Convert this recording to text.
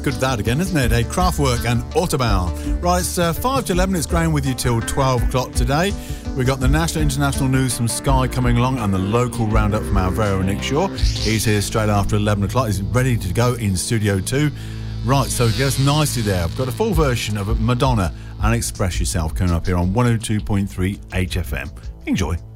good that again, isn't it? Hey, Kraftwerk and Autobahn. Right, it's 5 to 11. It's Graham with you till 12 o'clock today. We've got the national international news from Sky coming along and the local roundup from our very own Nick Shaw. He's here straight after 11 o'clock. He's ready to go in Studio 2. Right, so get us nicely there. I've got a full version of Madonna and Express Yourself coming up here on 102.3 HFM. Enjoy.